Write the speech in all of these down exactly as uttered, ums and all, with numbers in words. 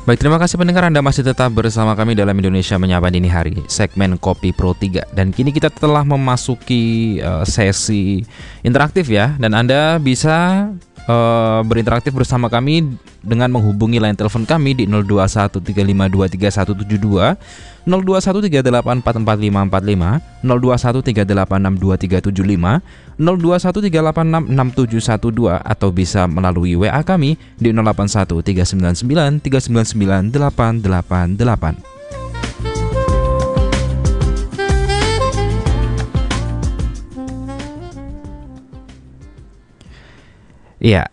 Baik, terima kasih pendengar, Anda masih tetap bersama kami dalam Indonesia Menyapa Dini Hari, segmen Kopi Pro tiga. Dan kini kita telah memasuki uh, sesi interaktif ya. Dan Anda bisa uh, berinteraksi bersama kami dengan menghubungi line telepon kami di nol dua satu tiga lima dua tiga satu tujuh dua, nol dua satu tiga delapan empat empat lima empat lima, nol dua satu tiga delapan enam dua tiga tujuh lima, nol dua satu tiga delapan enam enam tujuh satu dua, atau bisa melalui W A kami di nol delapan satu tiga sembilan sembilan tiga sembilan sembilan delapan delapan delapan. Iya.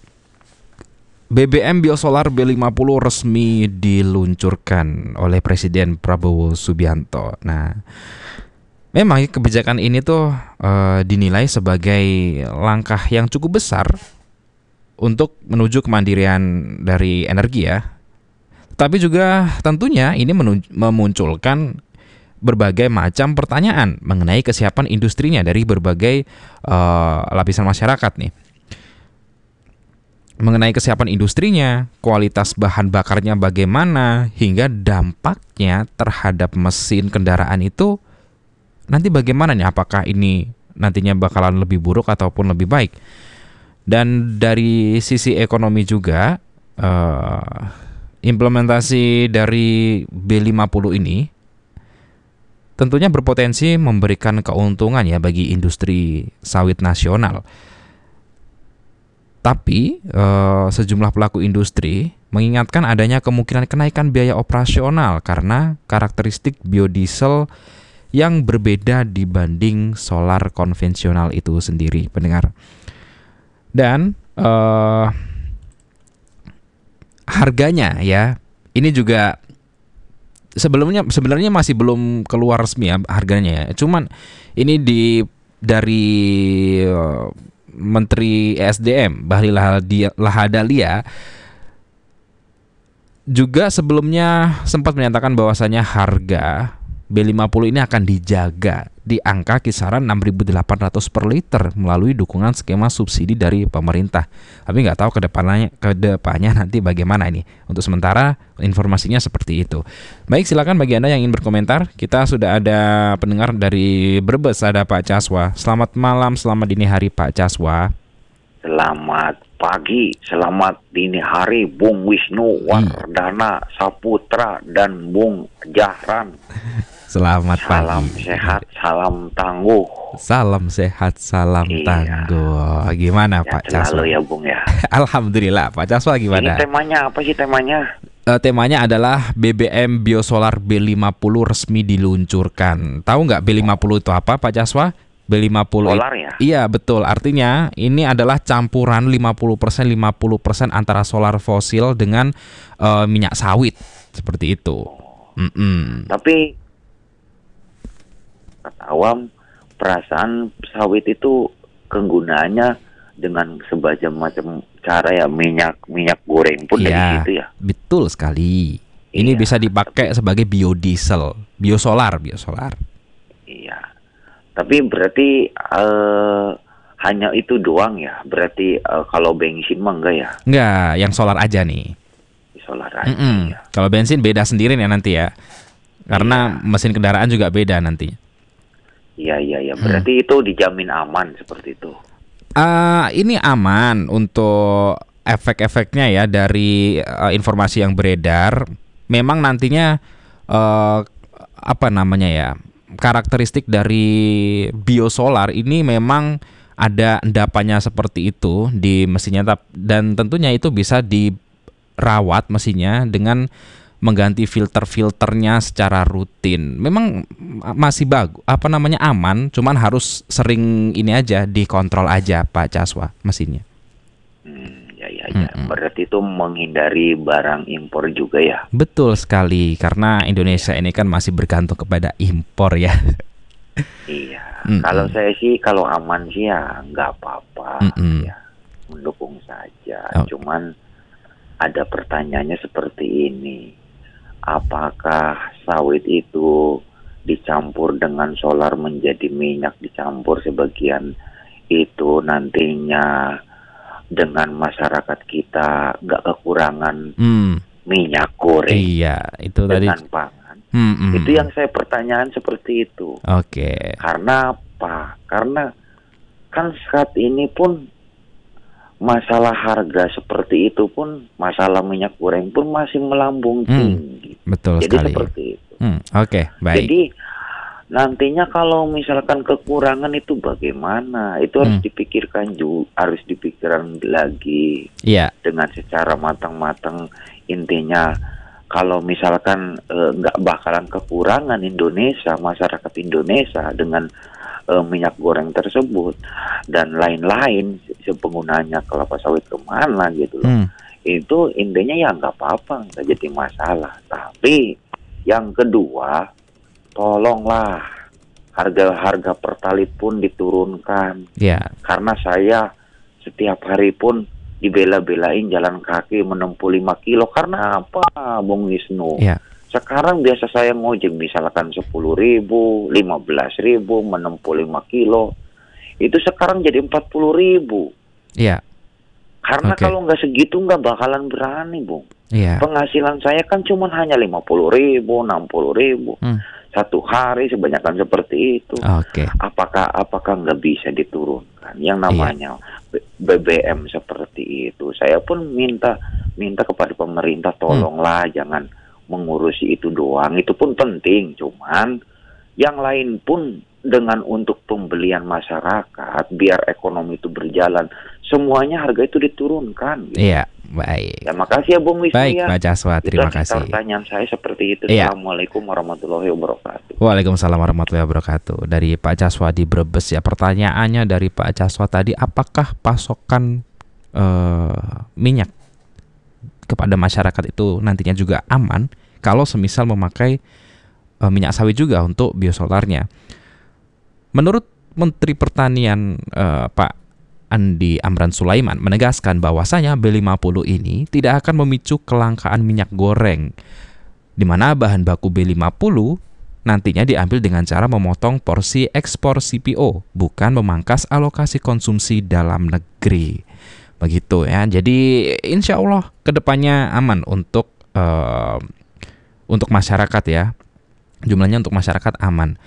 B B M biosolar B lima puluh resmi diluncurkan oleh Presiden Prabowo Subianto. Nah, memang kebijakan ini tuh uh, dinilai sebagai langkah yang cukup besar untuk menuju kemandirian dari energi ya. Tapi juga tentunya ini menunj- memunculkan berbagai macam pertanyaan mengenai kesiapan industrinya dari berbagai uh, lapisan masyarakat nih. Mengenai kesiapan industrinya, kualitas bahan bakarnya bagaimana, hingga dampaknya terhadap mesin kendaraan itu nanti bagaimana nih? Apakah ini nantinya bakalan lebih buruk ataupun lebih baik? Dan dari sisi ekonomi juga, uh, implementasi dari B lima puluh ini tentunya berpotensi memberikan keuntungan ya bagi industri sawit nasional. Tapi eh, sejumlah pelaku industri mengingatkan adanya kemungkinan kenaikan biaya operasional karena karakteristik biodiesel yang berbeda dibanding solar konvensional itu sendiri, pendengar. Dan eh, harganya ya, ini juga sebelumnya sebenarnya masih belum keluar resmi ya harganya ya. Cuman ini di dari eh, Menteri E S D M Bahlil Lahadalia juga sebelumnya sempat menyatakan bahwasanya harga B lima puluh ini akan dijaga di angka kisaran enam ribu delapan ratus per liter melalui dukungan skema subsidi dari pemerintah. Tapi nggak tahu kedepannya, kedepannya nanti bagaimana ini. Untuk sementara informasinya seperti itu. Baik, silakan bagi Anda yang ingin berkomentar. Kita sudah ada pendengar dari Brebes, ada Pak Caswa. Selamat malam, selamat dini hari Pak Caswa. Selamat pagi, selamat dini hari Bung Wisnu Wardana Saputra dan Bung Jahran. Selamat salam pagi. Sehat, salam tangguh. Salam sehat, salam Iya. tangguh. Gimana Ya, Pak Caswa? selalu ya Bung ya. Alhamdulillah. Pak Caswa gimana? Ini temanya apa sih temanya? Uh, temanya adalah B B M biosolar B lima puluh resmi diluncurkan. Tahu nggak B lima puluh itu apa Pak Caswa? B lima puluh Solar ya? Iya betul, artinya ini adalah campuran lima puluh persen lima puluh persen antara solar fosil dengan uh, minyak sawit. Seperti itu. Mm-mm. Tapi kata awam, perasaan sawit itu kegunaannya dengan sebagai macam cara ya, minyak minyak goreng pun dari Iya, situ ya. betul sekali. Ini Iya, bisa dipakai sebagai biodiesel, biosolar, biosolar. Iya. Tapi berarti eh, hanya itu doang ya. Berarti eh, kalau bensin mah enggak ya? Enggak, yang solar aja nih. Solar aja. Mm-mm. Ya. Kalau bensin beda sendiri nih nanti ya. Karena Iya. mesin kendaraan juga beda nanti. Iya, iya, iya. Berarti hmm. itu dijamin aman seperti itu. Uh, ini aman untuk efek-efeknya ya dari uh, informasi yang beredar. Memang nantinya uh, apa namanya ya, karakteristik dari biosolar ini memang ada endapannya seperti itu di mesinnya, dan tentunya itu bisa dirawat mesinnya dengan mengganti filter-filternya secara rutin. Memang masih bagus, apa namanya aman, cuman harus sering ini aja dikontrol aja Pak Caswa mesinnya. Hmm, ya ya ya. Mm-mm. Berarti itu menghindari barang impor juga ya. Betul sekali, karena Indonesia ini kan masih bergantung kepada impor ya. Iya. Mm-mm. Kalau saya sih kalau aman sih ya nggak apa-apa. Mm-mm. Ya, mendukung saja. Oh. Cuman ada pertanyaannya seperti ini. Apakah sawit itu dicampur dengan solar menjadi minyak dicampur sebagian itu nantinya dengan masyarakat kita nggak kekurangan mm. minyak goreng Iya, itu tadi. dengan pangan. Hmm, hmm, Itu yang saya pertanyaan seperti itu. Oke. Karena apa? Karena kan saat ini pun masalah harga seperti itu pun, masalah minyak goreng pun masih melambung Hmm, tinggi. betul Jadi sekali. seperti itu. Hmm, Oke, baik. Jadi nantinya kalau misalkan kekurangan itu bagaimana? Itu harus Hmm. dipikirkan juga, harus dipikirkan lagi Iya, dengan secara matang-matang. Intinya kalau misalkan eh, nggak bakalan kekurangan Indonesia, masyarakat Indonesia dengan eh, minyak goreng tersebut dan lain-lain, si penggunanya kelapa sawit kemana gitu loh. Hmm. Itu intinya ya nggak apa-apa, nggak jadi masalah. Tapi yang kedua, tolonglah harga-harga pertalit pun diturunkan. Iya. Karena saya setiap hari pun dibela-belain jalan kaki menempuh lima kilo. Karena apa, Bung Wisnu? Iya. Sekarang biasa saya ngojek misalkan sepuluh ribu, lima belas ribu, menempuh lima kilo. Itu sekarang jadi empat puluh ribu. Iya. Karena Oke. kalau nggak segitu nggak bakalan berani, Bung. Iya. Penghasilan saya kan cuma hanya lima puluh ribu, enam puluh ribu. Hmm. Satu hari sebanyakan seperti itu. Oke. Apakah apakah nggak bisa diturunkan yang namanya B- BBM seperti itu? Saya pun minta minta kepada pemerintah, tolonglah jangan mengurusi itu doang. Itu pun penting, cuman yang lain pun dengan untuk pembelian masyarakat biar ekonomi itu berjalan, semuanya harga itu diturunkan. Gitu. Iya, baik. Ya, makasih ya Bung Wisnu Baik, ya. Pak Jaswa, Itu terima atas kasih. pertanyaan saya seperti itu. Iya. Assalamualaikum warahmatullahi wabarakatuh. Waalaikumsalam warahmatullahi wabarakatuh. Dari Pak Jaswa di Brebes ya. Pertanyaannya dari Pak Jaswa tadi, apakah pasokan eh, minyak kepada masyarakat itu nantinya juga aman kalau semisal memakai eh, minyak sawit juga untuk biosolarnya? Menurut Menteri Pertanian eh, Pak Andi Amran Sulaiman menegaskan bahwasanya B lima puluh ini tidak akan memicu kelangkaan minyak goreng, di mana bahan baku B lima puluh nantinya diambil dengan cara memotong porsi ekspor C P O, bukan memangkas alokasi konsumsi dalam negeri. Begitu ya. Jadi insya Allah kedepannya aman untuk uh, untuk masyarakat ya. Jumlahnya untuk masyarakat aman.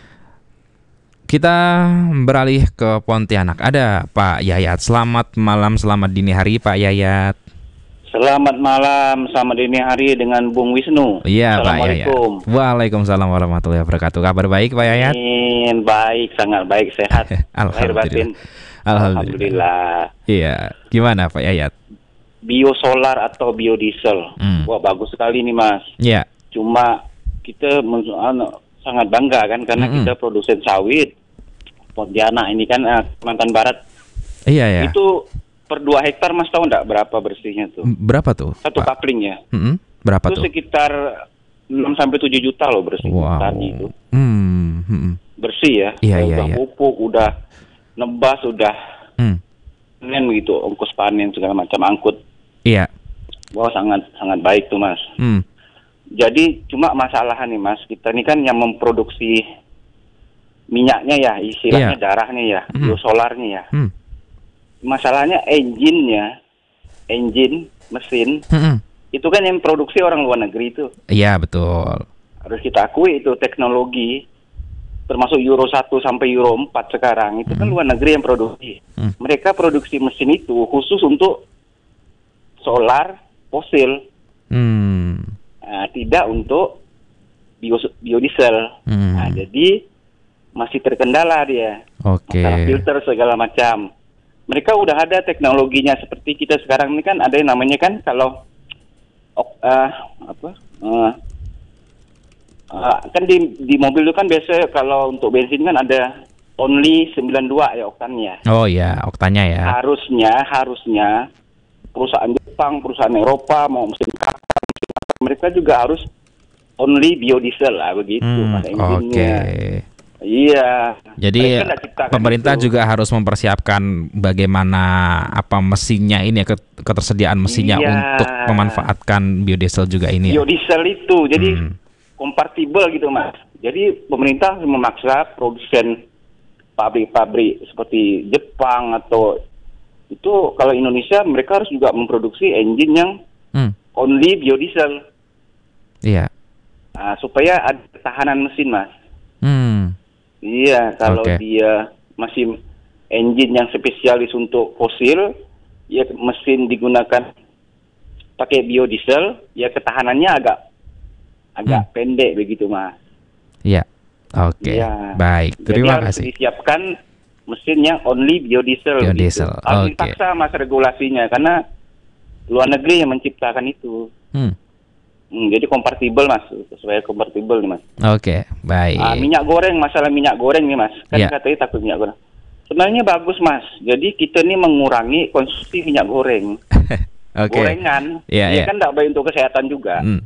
Kita beralih ke Pontianak. Ada Pak Yayat. Selamat malam, selamat dini hari Pak Yayat. Selamat malam, selamat dini hari dengan Bung Wisnu. Iya Pak Yayat. Assalamualaikum. Waalaikumsalam warahmatullahi wabarakatuh. Kabar baik Pak Yayat? Amin, baik, sangat baik, sehat. Lahir batin. Alhamdulillah. Iya. Gimana Pak Yayat? Biosolar atau biodiesel. Hmm. Wah, bagus sekali nih Mas. Iya. Cuma kita men- anu, sangat bangga kan karena Mm-mm. kita produsen sawit. Pontianak ini kan eh, Kalimantan Barat. Iya ya. Itu per dua hektar Mas tahu enggak berapa bersihnya tuh? Berapa tuh? Satu Pak? kapling ya. Mm-mm. Berapa Itu tuh? sekitar enam sampai tujuh juta loh bersih Wow. tani itu. Hmm. hmm. Bersih ya. Iya, iya, udah iya. pupuk, udah nebas, udah Hmm. panen gitu, ongkos panen segala macam angkut. Iya. Wah, sangat sangat baik tuh Mas. Hmm. Jadi cuma masalah nih Mas, kita ini kan yang memproduksi minyaknya ya, istilahnya Iya. darahnya ya, Mhm. biosolarnya ya. Hmm. Masalahnya engine-nya, engine, mesin, Hmm. itu kan yang produksi orang luar negeri itu. Iya betul. Harus kita akui itu teknologi, termasuk Euro satu sampai Euro empat sekarang, itu kan Mhm. luar negeri yang produksi. Hmm. Mereka produksi mesin itu khusus untuk solar fosil, Hmm. nah, tidak untuk bio, biodiesel. Hmm. Nah, jadi masih terkendala dia. Oke. Masalah filter segala macam. Mereka udah ada teknologinya seperti kita sekarang ini kan ada yang namanya kan kalau ok- uh, apa uh, uh, kan di di mobil itu kan biasa kalau untuk bensin kan ada only sembilan puluh dua ya oktannya. Oh iya, oktanya ya. Harusnya harusnya perusahaan Jepang, perusahaan Eropa mau mesin kapal, mereka juga harus only biodiesel lah begitu Hmm, pada Oke. engine-nya. Iya. Jadi Mereka nggak ciptakan pemerintah itu. juga harus mempersiapkan bagaimana apa mesinnya ini ya, ket- ketersediaan mesinnya Iya. untuk memanfaatkan biodiesel juga ini ya. Biodiesel itu jadi Hmm. kompatibel gitu Mas. Jadi pemerintah harus memaksa produsen pabrik-pabrik seperti Jepang atau itu kalau Indonesia mereka harus juga memproduksi engine yang Hmm. only biodiesel. Iya. Nah, supaya ada ketahanan mesin, Mas. Hmm. Iya, kalau Oke. dia masih engine yang spesialis untuk fosil, ya mesin digunakan pakai biodiesel, ya ketahanannya agak agak Hmm. pendek begitu, Mas. Iya. Oke. Iya. Baik. Jadi Terima harus kasih. disiapkan mesin yang only biodiesel. Biodiesel, Gitu. Harus oke. dipaksa, Mas, regulasinya karena luar negeri yang menciptakan itu. Hmm. Hmm, jadi kompatibel, Mas, supaya kompatibel nih, Mas. Oke. Baik. Ah, minyak goreng, masalah minyak goreng nih, Mas. Kan Iya. katanya takut minyak goreng. Sebenarnya bagus, Mas. Jadi kita nih mengurangi konsumsi minyak goreng. Oke. Gorengan, Iya, dia iya. kan tidak baik untuk kesehatan juga. Hmm.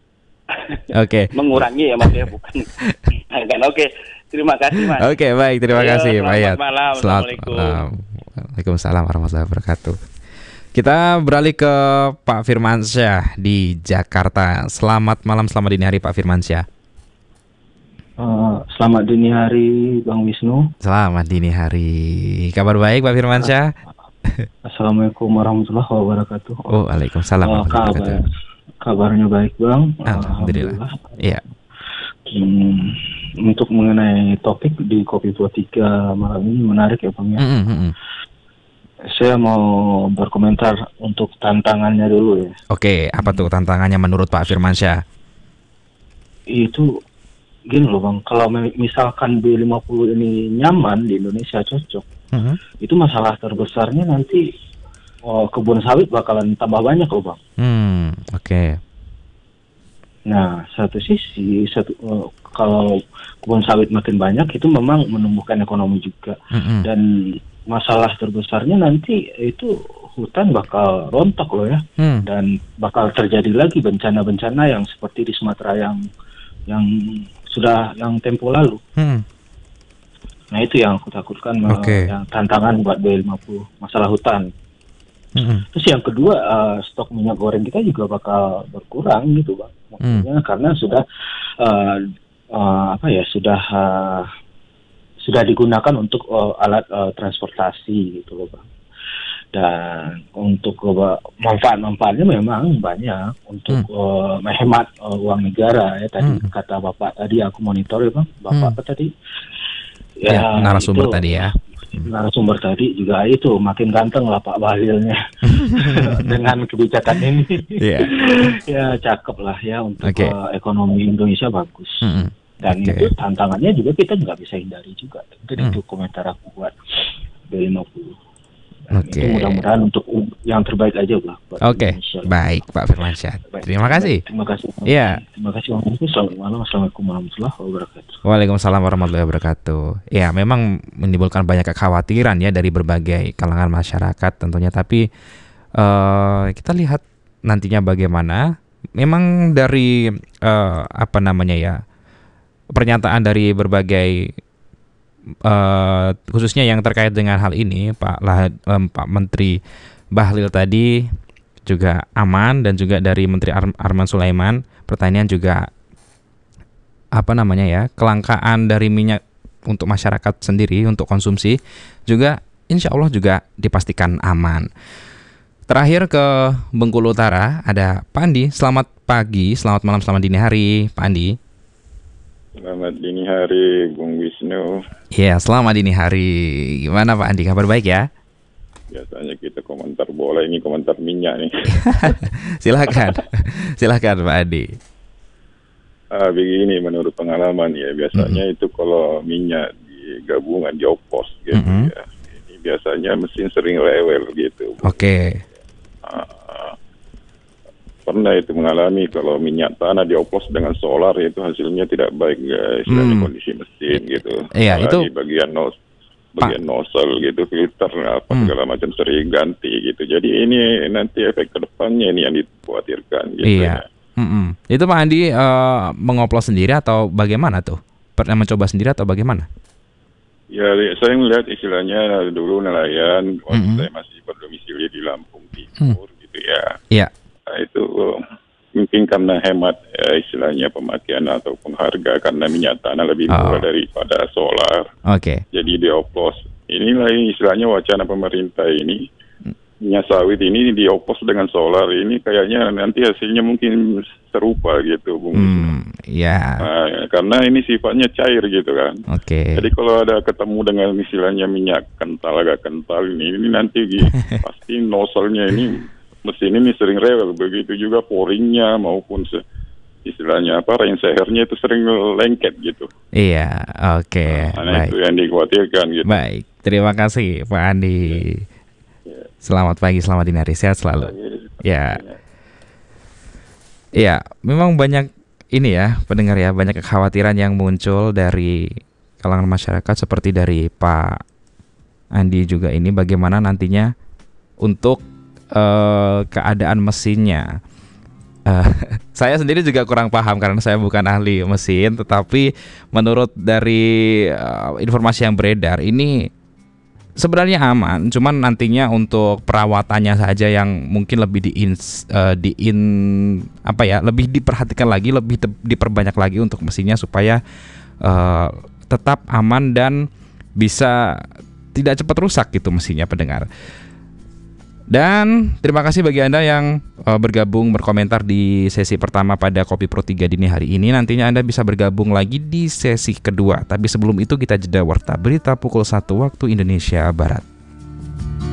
Oke. Mengurangi ya, Mas, ya, bukan. Kan, oke. Terima kasih, Mas. Oke, baik. Terima Ayo, kasih, Pak selamat Yat. malam. Selamat Assalamualaikum. malam. Waalaikumsalam warahmatullahi wabarakatuh. Kita beralih ke Pak Firmansyah di Jakarta. Selamat malam, selamat dini hari Pak Firmansyah. Uh, selamat dini hari Bang Wisnu. Selamat dini hari. Kabar baik Pak Firmansyah? Assalamualaikum warahmatullahi wabarakatuh. Oh, waalaikumsalam Uh, warahmatullahi kabar, wabarakatuh. kabarnya baik Bang. Alhamdulillah. Iya. Hmm, untuk mengenai topik di Kopi dua puluh tiga malam ini menarik ya Bang ya. Mm, mm, mm. Saya mau berkomentar untuk tantangannya dulu ya. Oke, apa tuh tantangannya menurut Pak Firmansyah? Itu gini loh Bang, kalau me- misalkan B lima puluh ini nyaman di Indonesia cocok, Mhm. itu masalah terbesarnya nanti oh, kebun sawit bakalan tambah banyak loh Bang. Hmm, oke. Nah, satu sisi, satu uh, kalau kebun sawit makin banyak itu memang menumbuhkan ekonomi juga. Mm-mm. Dan masalah terbesarnya nanti itu hutan bakal rontok loh ya. Hmm. Dan bakal terjadi lagi bencana-bencana yang seperti di Sumatera yang yang sudah yang tempo lalu. Hmm. Nah, itu yang aku takutkan uh, Oke. yang tantangan buat B lima puluh, masalah hutan. Mm-mm. Terus yang kedua, uh, stok minyak goreng kita juga bakal berkurang gitu, Bang. Maksudnya karena sudah uh, uh, apa ya, sudah uh, sudah digunakan untuk uh, alat uh, transportasi gitu loh, Bang. Dan untuk uh, manfaat-manfaatnya memang banyak untuk Hmm. uh, menghemat uh, uang negara ya. Tadi Hmm. kata Bapak tadi aku monitor ya, Bang. Bapak Hmm. apa tadi? Ya, narasumber itu, tadi ya. narasumber tadi juga itu makin ganteng lah Pak Bahlilnya dengan kebijakan ini. Iya. Ya cakep lah ya untuk Oke. uh, ekonomi Indonesia bagus. Mm-mm. Dan Oke. itu tantangannya juga kita nggak bisa hindari juga. Itu Hmm. itu komentar aku buat B lima puluh. Dan Oke. itu mudah-mudahan untuk yang terbaik aja lah buat Oke, Indonesia. baik Pak Firmansyah. Baik. Terima kasih. Terima kasih. Iya. Terima kasih Bang Wisnu. Selamat malam. Assalamualaikum warahmatullahi wabarakatuh. Waalaikumsalam warahmatullahi wabarakatuh. Ya, memang menimbulkan banyak kekhawatiran ya dari berbagai kalangan masyarakat tentunya. Tapi eh, kita lihat nantinya bagaimana. Memang dari eh, apa namanya ya, pernyataan dari berbagai eh, khususnya yang terkait dengan hal ini, Pak Lah, em, Pak Menteri Bahlil tadi juga aman, dan juga dari Menteri Ar- Arman Sulaiman pertanian juga apa namanya ya, kelangkaan dari minyak untuk masyarakat sendiri untuk konsumsi juga insya Allah juga dipastikan aman. Terakhir ke Bengkulu Utara ada Pak Andi. Selamat pagi, selamat malam, selamat dini hari Pak Andi. Selamat dini hari, Bung Wisnu. Iya, selamat dini hari. Gimana Pak Andi, kabar baik ya? Biasanya kita komentar bola, ini komentar minyak nih. Silakan, silakan Pak Andi. Ah, begini, menurut pengalaman ya, biasanya itu kalau minyak di gabungan di oplos gitu Mm-mm. ya. Ini biasanya mesin sering rewel gitu. Oke. Ah, pernah itu mengalami kalau minyak tanah dioplos dengan solar itu hasilnya tidak baik ya, istilahnya Hmm. kondisi mesin gitu. Iya, itu- Apalagi bagian nos bagian nozzle gitu, filter apa Hmm. segala macam sering ganti gitu. Jadi ini nanti efek kedepannya ini yang dikhawatirkan gitu. Iya. ya. Mm-mm. Itu Pak Andi eh, mengoplos sendiri atau bagaimana tuh? Pernah mencoba sendiri atau bagaimana? Ya, saya melihat istilahnya dulu nelayan waktu Mm-mm. saya masih berdomisili di Lampung Timur gitu ya. Iya. Nah, itu mungkin karena hemat ya, istilahnya pemakaian ataupun harga karena minyak tanah lebih murah Oh. daripada solar. Oke. Jadi dioplos. Inilah istilahnya wacana pemerintah ini minyak sawit ini dioplos dengan solar ini kayaknya nanti hasilnya mungkin serupa gitu, Bung. Hmm, ya. Nah, karena ini sifatnya cair gitu kan. Oke. Okay. Jadi kalau ada ketemu dengan istilahnya minyak kental agak kental ini, ini nanti pasti nozzle-nya ini mesin ini sering rewel. Begitu juga pouringnya maupun se- istilahnya apa rainsehernya itu sering lengket gitu. Iya, oke. Okay. Nah, itu yang dikhawatirkan gitu. Baik, terima kasih Pak Andi. Ya. Selamat pagi, selamat dini hari, sehat selalu. Ya. Ya, memang banyak ini ya pendengar ya, banyak kekhawatiran yang muncul dari kalangan masyarakat seperti dari Pak Andi juga ini bagaimana nantinya untuk uh, keadaan mesinnya. Uh, saya sendiri juga kurang paham karena saya bukan ahli mesin, tetapi menurut dari uh, informasi yang beredar ini sebenarnya aman, cuman nantinya untuk perawatannya saja yang mungkin lebih di in, uh, di in apa ya, lebih diperhatikan lagi, lebih te- diperbanyak lagi untuk mesinnya supaya uh, tetap aman dan bisa tidak cepat rusak gitu mesinnya, pendengar. Dan terima kasih bagi Anda yang uh, bergabung berkomentar di sesi pertama pada Kopi Pro tiga dini hari ini. Nantinya Anda bisa bergabung lagi di sesi kedua. Tapi sebelum itu kita jeda warta berita pukul satu waktu Indonesia Barat.